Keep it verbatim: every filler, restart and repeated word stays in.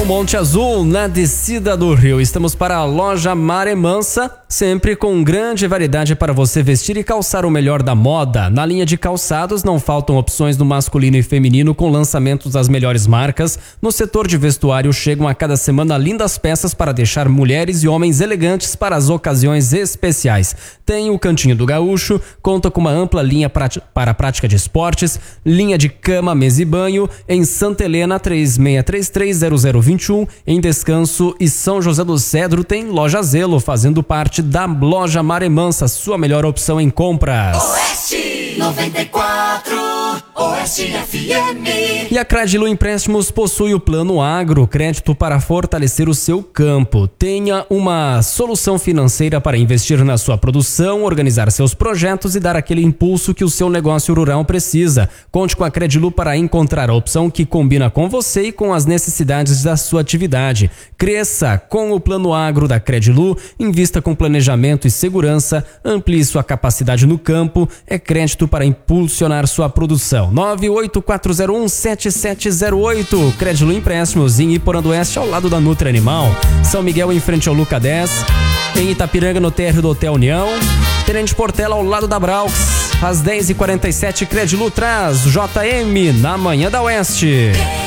Opção Monte Azul, na descida do rio. Estamos para a loja Maré Mansa, sempre com grande variedade para você vestir e calçar o melhor da moda. Na linha de calçados não faltam opções no masculino e feminino com lançamentos das melhores marcas. No setor de vestuário chegam a cada semana lindas peças para deixar mulheres e homens elegantes para as ocasiões especiais. Tem o Cantinho do Gaúcho, conta com uma ampla linha para a prática de esportes, linha de cama, mesa e banho, em Santa Helena três seis três três zero zero dois um, em Descanso e São José do Cedro tem Loja Zelo, fazendo parte da loja Maré Mansa, sua melhor opção em compras. Oeste noventa e quatro, Oeste F M. E a Credilu Empréstimos possui o Plano Agro, crédito para fortalecer o seu campo. Tenha uma solução financeira para investir na sua produção, organizar seus projetos e dar aquele impulso que o seu negócio rural precisa. Conte com a Credilu para encontrar a opção que combina com você e com as necessidades da sua atividade. Cresça com o Plano Agro da Credilu, invista com planejamento e segurança, amplie sua capacidade no campo, é crédito para impulsionar sua produção. nove oito quatro zero um sete sete zero oito, Credilu Empréstimos, em Iporã do Oeste, ao lado da Nutri Animal. São Miguel, em frente ao Luca dez, em Itapiranga, no térreo do Hotel União, Tenente Portela, ao lado da Braux. Às dez e quarenta e sete, Credilu traz J M na Manhã da Oeste.